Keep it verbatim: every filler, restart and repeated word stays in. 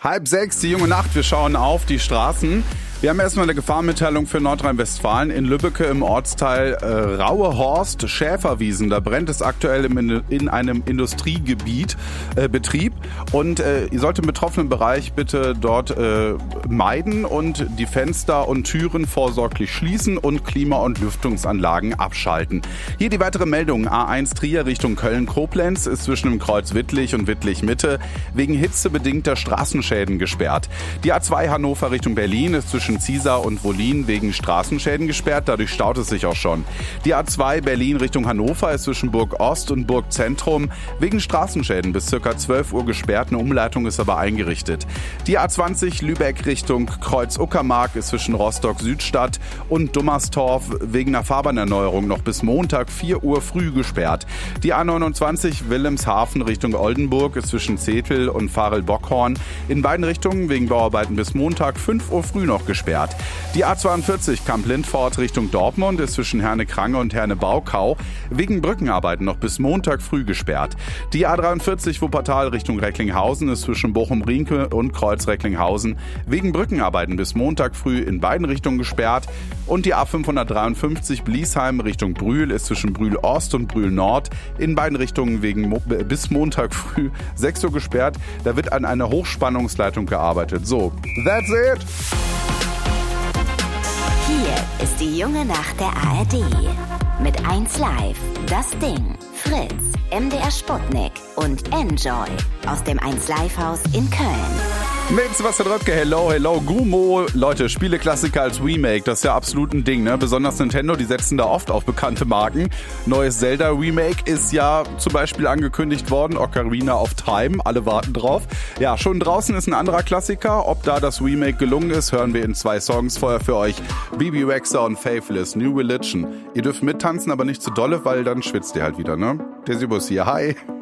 Halb sechs, die junge Nacht, wir schauen auf die Straßen. Wir haben erstmal eine Gefahrenmitteilung für Nordrhein-Westfalen. In Lübbecke im Ortsteil äh, Rauehorst, Schäferwiesen. Da brennt es aktuell im, in einem Industriegebiet, äh, Betrieb. Und äh, ihr sollt im betroffenen Bereich bitte dort äh, meiden und die Fenster und Türen vorsorglich schließen und Klima- und Lüftungsanlagen abschalten. Hier die weitere Meldung. A eins Trier Richtung Köln-Koblenz ist zwischen dem Kreuz Wittlich und Wittlich-Mitte wegen hitzebedingter Straßenschäden gesperrt. Die A zwei Hannover Richtung Berlin ist zwischen Ziesar und Wollin wegen Straßenschäden gesperrt, dadurch staut es sich auch schon. Die A zwei Berlin Richtung Hannover ist zwischen Burg Ost und Burg Zentrum wegen Straßenschäden bis ca. zwölf Uhr gesperrt, eine Umleitung ist aber eingerichtet. Die A zwanzig Lübeck Richtung Kreuz-Uckermark ist zwischen Rostock-Südstadt und Dummerstorf wegen einer Fahrbahnerneuerung noch bis Montag vier Uhr früh gesperrt. Die A neunundzwanzig Wilhelmshaven Richtung Oldenburg ist zwischen Zetel und Varel-Bockhorn in beiden Richtungen wegen Bauarbeiten bis Montag fünf Uhr früh noch gesperrt. Die A zweiundvierzig Kamp-Lindfort Richtung Dortmund ist zwischen Herne-Krange und Herne-Baukau wegen Brückenarbeiten noch bis Montag früh gesperrt. Die A dreiundvierzig Wuppertal Richtung Recklinghausen ist zwischen Bochum-Rienke und Kreuz-Recklinghausen wegen Brückenarbeiten bis Montag früh in beiden Richtungen gesperrt. Und die A fünfhundertdreiundfünfzig Bliesheim Richtung Brühl ist zwischen Brühl-Ost und Brühl-Nord in beiden Richtungen wegen Mo- bis Montag früh sechs Uhr gesperrt. Da wird an einer Hochspannungsleitung gearbeitet. So, that's it! Hier ist die junge Nacht der A R D. Mit eins Live, das Ding, Fritz, M D R Sputnik und Enjoy aus dem eins Live Haus in Köln. Mit Sebastian Röpke, hello, hello, Gumo. Leute, Spieleklassiker als Remake, das ist ja absolut ein Ding, ne? Besonders Nintendo, die setzen da oft auf bekannte Marken. Neues Zelda-Remake ist ja zum Beispiel angekündigt worden, Ocarina of Time, alle warten drauf. Ja, schon draußen ist ein anderer Klassiker. Ob da das Remake gelungen ist, hören wir in zwei Songs vorher für euch. B B Rexha und Faithless, New Religion. Ihr dürft mittanzen, aber nicht zu dolle, weil dann schwitzt ihr halt wieder, ne? Der Sibus hier, hi.